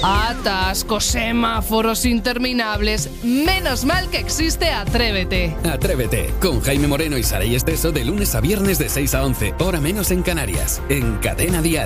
Atascos, semáforos interminables. Menos mal que existe Atrévete. Atrévete, con Jaime Moreno y Saray Esteso de lunes a viernes de 6 a 11, hora menos en Canarias, en Cadena Dial.